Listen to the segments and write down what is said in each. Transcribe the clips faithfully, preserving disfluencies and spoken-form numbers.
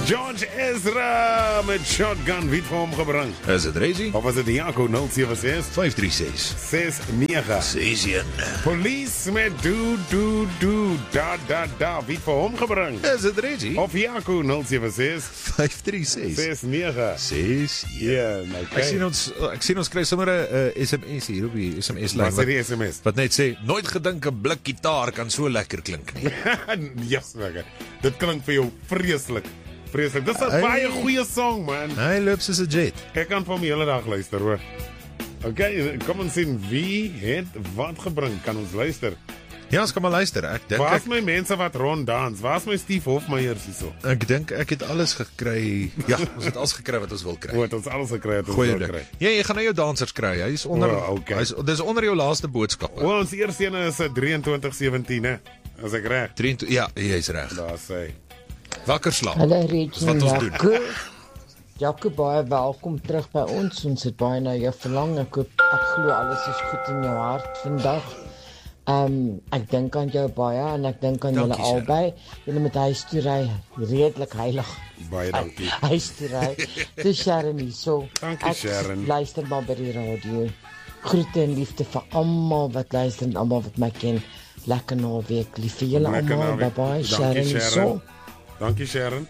George Ezra met Shotgun, wie het vir hom gebring? Is dit Reggie? Of was dit Jaco nul sewe ses vyf drie ses ses nege ses een Police met do do do da da da, wie het vir hom gebring? Is dit Reggie? Of Jaco nul sewe ses vyf drie ses ses nege ses Ja, Ek sien ons ek sien ons kry sommer 'n uh, S M S hier op die S M S lyn Wat sê die S M S? wat net sê nooit gedink 'n blik gitaar kan so lekker klink nie. Yes, lekker. Dit klink vir jou vreeslik. Vreeslik. Dis 'n Hey. baie goeie song, man. Hy loop soos 'n jet. Ek kan vir hom die hele dag luister, hoor. Okay, kom ons sien wie het wat gebring. Kan ons luister? Ja, ons kan maar luister. Ek dink Waar is ek, my mense wat ronddans? Waar is my Steve Hofmeyers hierso? ek dink ek het alles gekry. Ja, ons het alles gekry wat ons wil kry. O, het ons alles gekry het ons Goeie wil ding. kry. Ja, jy gaan nou jou dansers kry. Hy is onder O, okay. hy is dis onder jou laaste boodskappe. O, ons eerste een is drieëntwintig sewentien, hè? As ek reg. drieëntwintig Ja, jy's reg. Daar sê. Wakker slaap. Hallo Dis Reggie, wat ons doen. Jaco. Jaco, baie welkom terug by ons. Ons het baie na jou verlang. Ek hoop, ek glo alles is goed in jou hart vandag. Um, ek dink aan jou baie en ek dink aan julle Dankie, Sharon. albei. Julle met huis toe ry, redelik heilig. Baie dankie. Huis toe ry. Dis Sharon hierso. Dankie, Ek Sharon. luister maar by die radio. Groete en liefde vir almal wat luister en almal wat my ken. Lekker naweek. Lief vir julle Lekker almal. naweek. Bye bye. Sharon Dankie, hierso. Sharon. Dankie, Sharon.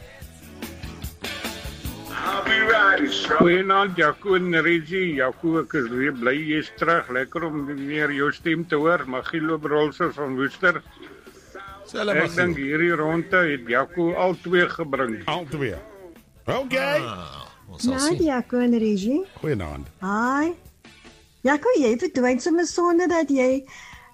Goeienaand, Jaco en Reggie. Jaco, ek is weer bly jy is terug. Lekker om weer jou stem te hoor. Magilo Brolser van Woester. Selfe Ek dink hierdie ronde het Jaco al twee gebring. Al twee. Okay. Ah, ons sal Ja, sien. Jaco en Reggie. Goeienaand. Hi. Jaco, jy verdwyn sommer sonder dat jy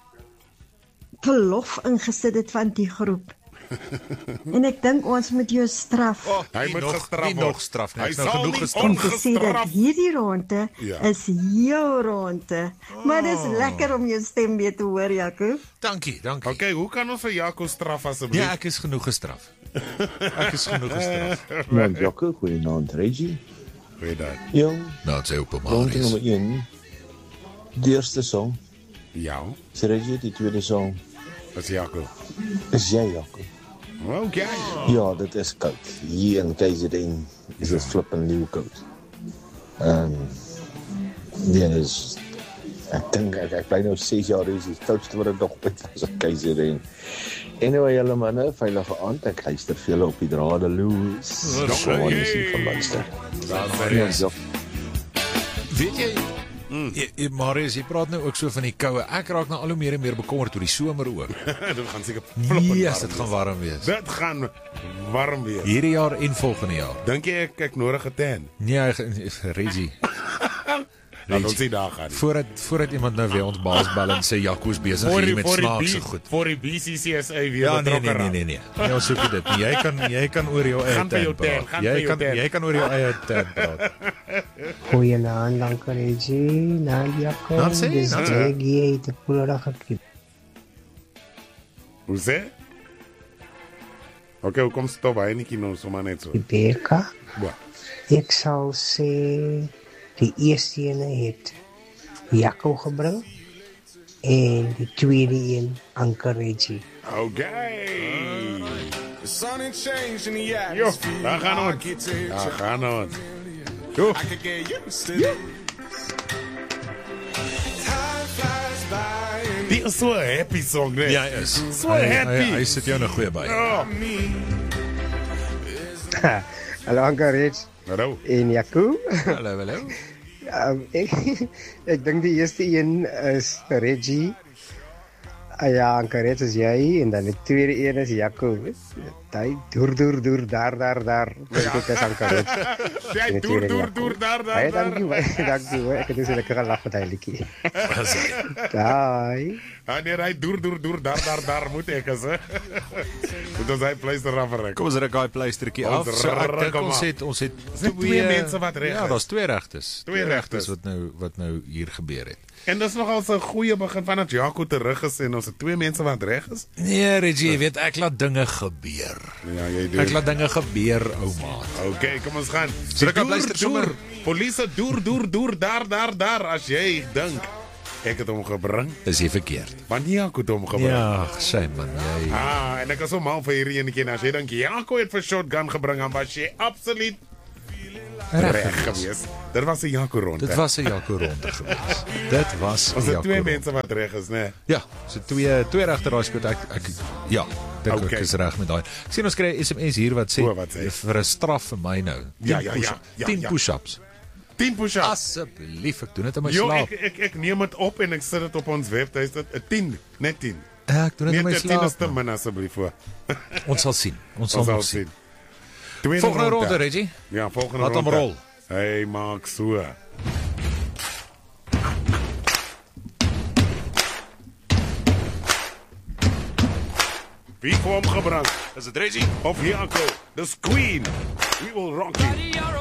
verlof ingesit het van die groep. En ek dink ons moet jou straf. Oh, Hy nie moet nog, gestraf nie word. nog straf nie. Hy Hy is nou sal genoeg nie gestraf. Om te sê dat ongestraf. hierdie ronde Ja. is jou ronde. Maar dis lekker om jou stem weer te hoor, Jaco. Dankie, dankie. Okay, hoe kan ons vir Jaco straf asseblief? Ja, ek is genoeg gestraf. Ek is genoeg gestraf. Goeienaand Jaco, goeienaand Reggie. Goeiedag. Ja, Nou, sê op ronde Marius. nommer een. Die eerste song, Ja, is Reggie, die tweede song, dis Jaco. is jy Jaco. Okay. Ja, dit is koud. Hier in K Z N is dit flippend leeu koud. Ehm, ja, dis, ek dink, ek, ek bly nou ses jaar is die koudste wat ek nog ooit was in K Z N. Anyway, julle manne, veilige aand, ek luister vir julle op die drade loos. Gewoon is hier van luister. Daar sê Ja, hy. ja. Weet jy, jy, jy Marius, jy praat nou ook so van die koue. Ek raak nou al hoe meer en meer bekommerd oor die somer ook. Dit gaan seker flippend Yes, warm dit gaan wees. warm wees. Dit gaan warm wees. Hierdie jaar en volgende jaar. Dink jy ek ek nodig 'n tan? Nee, ek- Reggie, Laat ons nie daar gaan. voordat voordat iemand nou weer ons baas bel en sê Jaco's besig Voor hier die met voor die snaakse B- goed. voor die B C C S A weer Ja, nee betrokke nee nee raak. nee nee. Nee, ons soek dit nie. Jy kan jy kan oor jou eie Gaan vir jou tent tent, praat. gaan vir Jy jou kan tent. jy kan oor jou eie tent praat. Goeienaand, dankie Reggie. Nadia kom. Dan sê, Dis dan sê. Reggie te pura gekry. Hoe sê? Okay, hoe kom stop hy netjie nou sommer net so? Rebecca. Ja. Ek sal sê die eerste ene het Jaco gebring en die tweede een Anker Reggie. Okay. Jo, daar gaan ons. Daar gaan ons. Jo. Die is so 'n happy song, né? Ja, hy is. So Hy- happy. Hy, hy sit jou 'n goeie by. Oh. Hallo Anker Reggie Hallo. en Jaco. Hallo, hallo. Um, ek ek dink die eerste een is Reggie. Ah, ja, Anker Reggie is jy en dan die tweede een is Jaco. Daai deur deur deur daar daar daar. Dit is Anker Reggie. Jy deur deur deur daar Baie daar dankie, daar. baie dankie hoor. Ek het dus lekker gelag met hy liedjie. Daai. Ah nee, hy deur deur deur daar daar daar moet ek as. Dit is hy pleister af. Kom ons ruk daai pleistertjie Ons af. So ek ruk dink hom ons af. het ons het net twee mense wat reg Ja, is. daar's twee regtes. Twee regtes. wat nou wat nou hier gebeur het. En dis nogal 'n goeie begin van dat Jaco terug is en ons het twee mense wat reg is. Nee, Reggie, jy weet ek laat dinge gebeur. Ja, jy doen. Ek laat dinge gebeur, ou maat. Okay, kom ons gaan. So ek kan Doer, luister doer. sommer. Polisie deur deur deur daar daar daar as jy dink Ek het hom gebring, Is jy verkeerd? want Jaco het hom gebring. Ja, sê man, jy... Ah, en ek is so mal vir hierdie ene keer. As jy dink Jaco het vir shotgun gebring, dan was jy absoluut reg gewees. Dit was 'n Jaco ronde. Dit was 'n Jaco ronde gewees. Dit was 'n Was dit Jaco twee ronde. mense wat reg is, né? Ja, so twee twee regte raai skoot. Ek ek ja, dink Okay. ek is reg met daai. Ek sien ons kry 'n S M S hier wat sê O, wat sê? vir 'n straf vir my nou. Ja, tien ja, push- ja, ja, tien ja. push-ups. tien push-ups. Asseblief, ek doen dit in my Jo, slaap. ek, ek ek neem dit op en ek sit dit op ons webtuiste. tien, net tien. Ek doen dit Nee, in my tien is slaap. te man. min asseblief voor. Ons sal sien. Ons sal Ons sal nog sien. sien. Tweede Volgende ronde, Reggie. Ja, volgende Laat hom ronde. rol. Hey, maak so. Wie kom gebring? Is dit Reggie? Of Jaco? Dis Queen. We will rock you.